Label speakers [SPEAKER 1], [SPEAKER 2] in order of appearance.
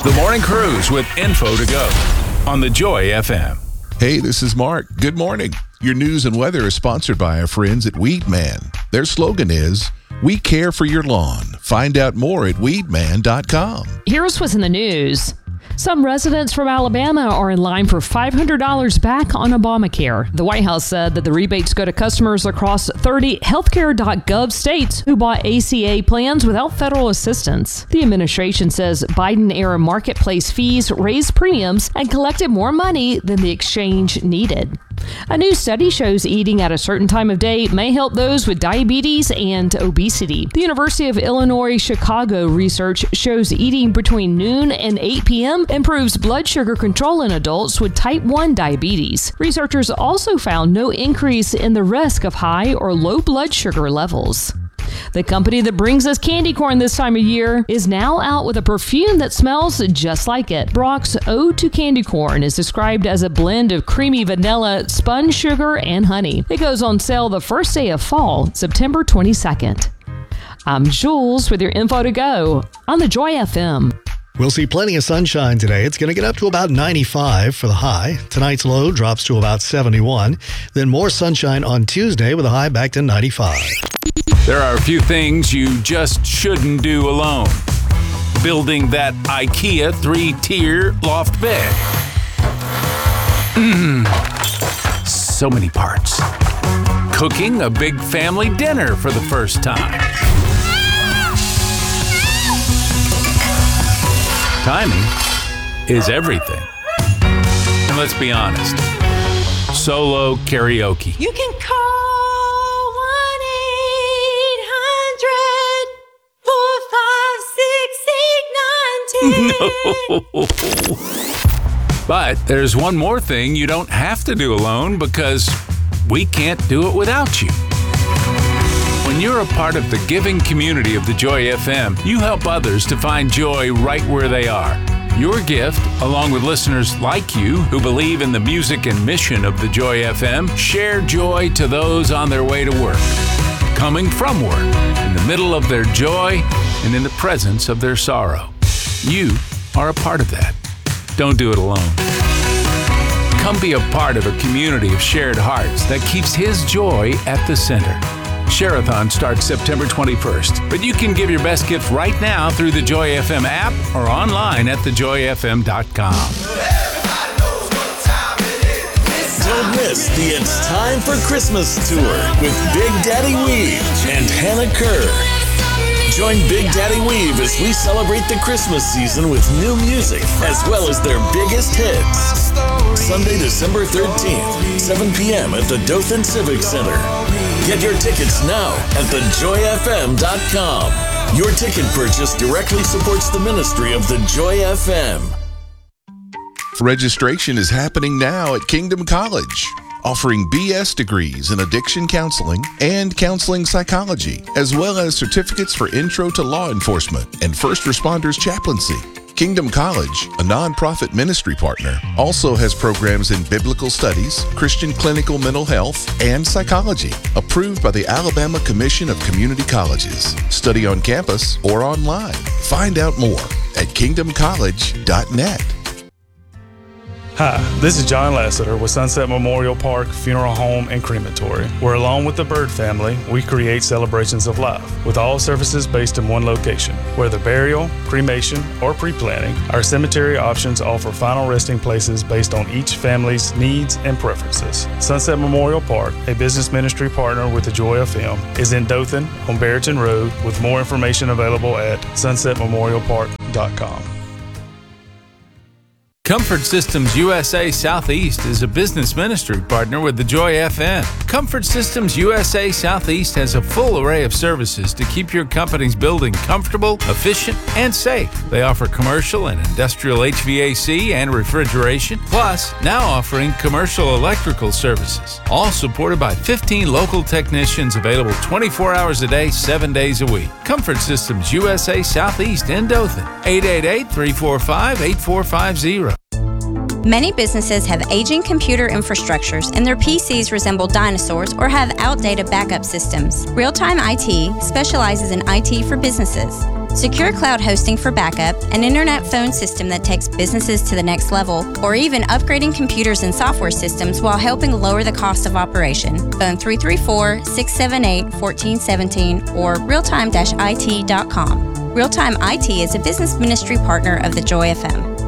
[SPEAKER 1] The Morning Cruise with info to go on the Joy FM.
[SPEAKER 2] Hey, this is Mark. Good morning. Your news and weather is sponsored by our friends at Weedman. Their slogan is, "We care for your lawn." Find out more at weedman.com.
[SPEAKER 3] Here's what's in the news. Some residents from Alabama are in line for $500 back on Obamacare. The White House said that the rebates go to customers across 30 healthcare.gov states who bought ACA plans without federal assistance. The administration says Biden-era marketplace fees raised premiums and collected more money than the exchange needed. A new study shows eating at a certain time of day may help those with diabetes and obesity. The University of Illinois Chicago research shows eating between noon and 8 p.m. improves blood sugar control in adults with type 1 diabetes. Researchers also found no increase in the risk of high or low blood sugar levels. The company that brings us candy corn this time of year is now out with a perfume that smells just like it. Brock's Ode to Candy Corn is described as a blend of creamy vanilla, spun sugar, and honey. It goes on sale the first day of fall, September 22nd. I'm Jules with your info to go on the Joy FM.
[SPEAKER 4] We'll see plenty of sunshine today. It's going to get up to about 95 for the high. Tonight's low drops to about 71. Then more sunshine on Tuesday with a high back to 95.
[SPEAKER 1] There are a few things you just shouldn't do alone. Building that IKEA 3-tier loft bed. So many parts. Cooking a big family dinner for the first time. Timing is everything. And let's be honest, solo karaoke.
[SPEAKER 5] You can call 1-800-456-8910.
[SPEAKER 1] No. But there's one more thing you don't have to do alone because we can't do it without you. When you're a part of the giving community of the Joy FM, you help others to find joy right where they are. Your gift, along with listeners like you who believe in the music and mission of the Joy FM, share joy to those on their way to work, coming from work, in the middle of their joy, and in the presence of their sorrow. You are a part of that. Don't do it alone. Come be a part of a community of shared hearts that keeps His joy at the center. Share-a-thon starts September 21st, but you can give your best gift right now through the Joy FM app or online at thejoyfm.com.
[SPEAKER 6] Don't miss the It's Time for Christmas tour with Big Daddy Weave and Hannah Kerr. Join Big Daddy Weave as we celebrate the Christmas season with new music as well as their biggest hits. Sunday, December 13th, 7 p.m. at the Dothan Civic Center. Get your tickets now at thejoyfm.com. Your ticket purchase directly supports the ministry of the Joy FM.
[SPEAKER 2] Registration is happening now at Kingdom College, offering BS degrees in addiction counseling and counseling psychology, as well as certificates for intro to law enforcement and first responders chaplaincy. Kingdom College, a nonprofit ministry partner, also has programs in biblical studies, Christian clinical mental health, and psychology, approved by the Alabama Commission of Community Colleges. Study on campus or online. Find out more at kingdomcollege.net.
[SPEAKER 7] Hi, this is John Lasseter with Sunset Memorial Park Funeral Home and Crematory, where along with the Bird family, we create celebrations of life, with all services based in one location. Whether burial, cremation, or pre-planning, our cemetery options offer final resting places based on each family's needs and preferences. Sunset Memorial Park, a business ministry partner with the Joy FM, is in Dothan on Barrington Road, with more information available at sunsetmemorialpark.com.
[SPEAKER 1] Comfort Systems USA Southeast is a business ministry partner with the Joy FM. Comfort Systems USA Southeast has a full array of services to keep your company's building comfortable, efficient, and safe. They offer commercial and industrial HVAC and refrigeration, plus now offering commercial electrical services, all supported by 15 local technicians available 24 hours a day, 7 days a week. Comfort Systems USA Southeast in Dothan, 888-345-8450.
[SPEAKER 8] Many businesses have aging computer infrastructures and their PCs resemble dinosaurs or have outdated backup systems. Real-Time IT specializes in IT for businesses. secure cloud hosting for backup, an internet phone system that takes businesses to the next level, or even upgrading computers and software systems while helping lower the cost of operation. Phone 334-678-1417 or realtime-it.com. Realtime IT is a business ministry partner of the Joy FM.